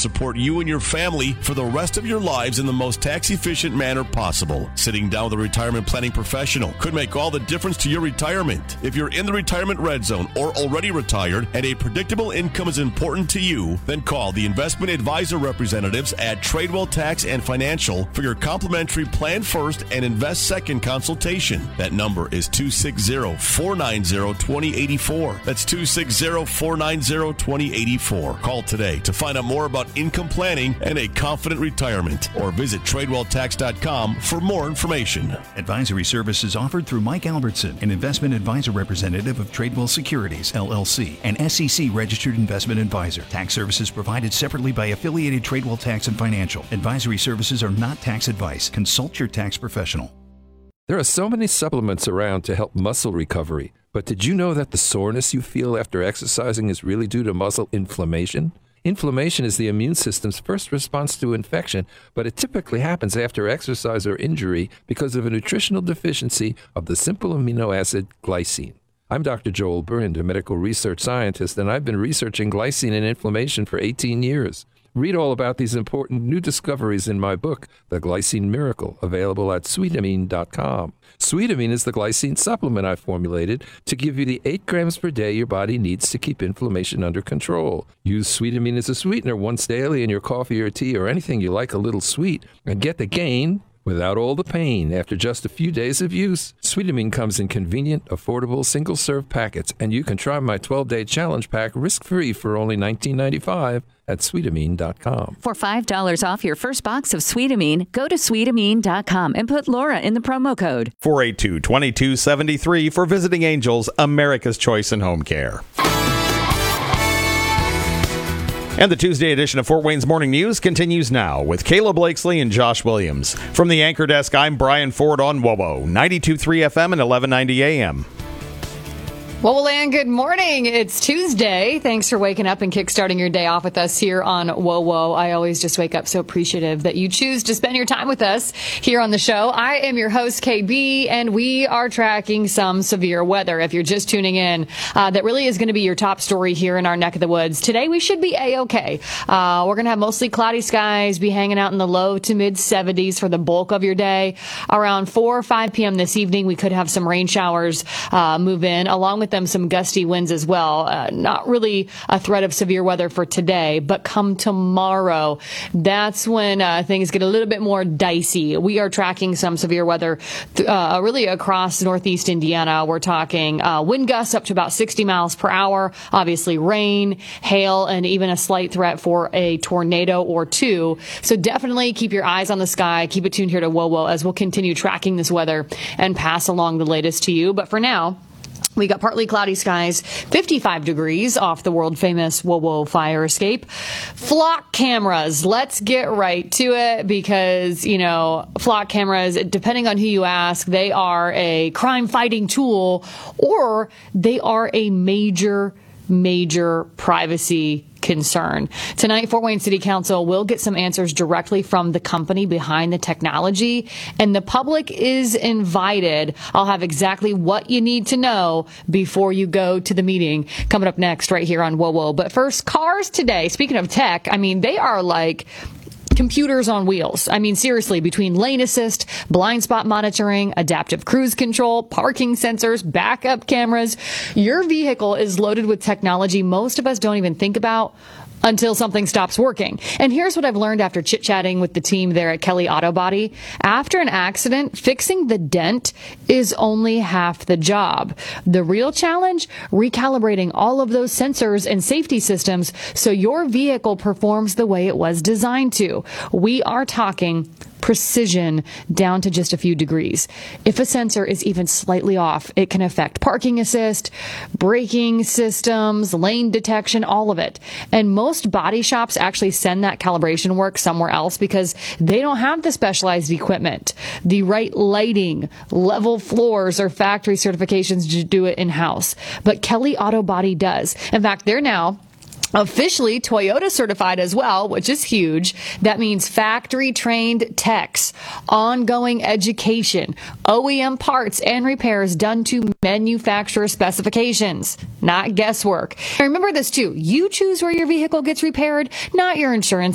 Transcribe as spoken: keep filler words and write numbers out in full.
support you and your family for the rest of your lives in the most tax-efficient manner possible. Sitting down with a retirement planning professional could make all the difference to your retirement. If you're in the retirement red zone or already retired and a predictable income is important to you, then call the investment advisor representatives at Tradewell Tax and Financial for your complimentary Plan First and Invest Second consultation. That number is two six zero, four nine zero, two zero eight four. That's two six zero, four nine zero, two zero eight four. Call today to find out more about income planning and a confident retirement, or visit Tradewell Tax dot com for more information. Advisory services offered through Mike Albertson, an investment advisor representative of Tradewell Securities, L L C, an S E C registered investment advisor. Tax services provided separately by affiliated Tradewell Tax and Financial. Advisory services are not tax advice. Consult your tax professional. There are so many supplements around to help muscle recovery, but did you know that the soreness you feel after exercising is really due to muscle inflammation? Inflammation is the immune system's first response to infection, but it typically happens after exercise or injury because of a nutritional deficiency of the simple amino acid glycine. I'm Doctor Joel Brind, a medical research scientist, and I've been researching glycine and inflammation for eighteen years. Read all about these important new discoveries in my book, The Glycine Miracle, available at sweetamine dot com. Sweetamine is the glycine supplement I formulated to give you the eight grams per day your body needs to keep inflammation under control. Use Sweetamine as a sweetener once daily in your coffee or tea or anything you like a little sweet, and get the gain without all the pain after just a few days of use. Sweetamine comes in convenient, affordable, single-serve packets, and you can try my twelve-day challenge pack risk-free for only nineteen ninety-five at sweetamine dot com. For five dollars off your first box of Sweetamine, go to sweetamine dot com and put Laura in the promo code. four eight two, two two seven three for Visiting Angels, America's Choice in Home Care. And the Tuesday edition of Fort Wayne's Morning News continues now with Kayla Blakesley and Josh Williams. From the anchor desk, I'm Brian Ford on W O W O, ninety-two point three F M and eleven ninety A M. Well, Land, good morning. It's Tuesday. Thanks for waking up and kickstarting your day off with us here on W O W O. I always just wake up so appreciative that you choose to spend your time with us here on the show. I am your host, K B, and we are tracking some severe weather. If you're just tuning in, uh, that really is going to be your top story here in our neck of the woods. Today, we should be A-okay. Uh, we're going to have mostly cloudy skies, be hanging out in the low to mid seventies for the bulk of your day. Around four or five p.m. this evening, we could have some rain showers uh, move in, along with them some gusty winds as well. Uh, not really a threat of severe weather for today, but come tomorrow, that's when uh, things get a little bit more dicey. We are tracking some severe weather th- uh, really across northeast Indiana. We're talking uh, wind gusts up to about sixty miles per hour, obviously rain, hail, and even a slight threat for a tornado or two. So definitely keep your eyes on the sky. Keep it tuned here to W O W O as we'll continue tracking this weather and pass along the latest to you. But for now, we got partly cloudy skies, fifty-five degrees off the world-famous W O W O fire escape. Flock cameras. Let's get right to it because, you know, flock cameras, depending on who you ask, they are a crime-fighting tool or they are a major, major privacy concern. Tonight, Fort Wayne City Council will get some answers directly from the company behind the technology, and the public is invited. I'll have exactly what you need to know before you go to the meeting coming up next right here on W O W O. But first, cars today. Speaking of tech, I mean, they are like computers on wheels. I mean, seriously, between lane assist, blind spot monitoring, adaptive cruise control, parking sensors, backup cameras, your vehicle is loaded with technology most of us don't even think about until something stops working. And here's what I've learned after chit-chatting with the team there at Kelly Auto Body. After an accident, fixing the dent is only half the job. The real challenge, recalibrating all of those sensors and safety systems so your vehicle performs the way it was designed to. We are talking precision down to just a few degrees. If a sensor is even slightly off, it can affect parking assist, braking systems, lane detection, all of it. And most body shops actually send that calibration work somewhere else because they don't have the specialized equipment, the right lighting, level floors, or factory certifications to do it in-house. But Kelly Auto Body does. In fact, they're now officially Toyota certified as well, which is huge. That means factory trained techs, ongoing education, O E M parts and repairs done to manufacturer specifications, not guesswork. And remember this too, you choose where your vehicle gets repaired, not your insurance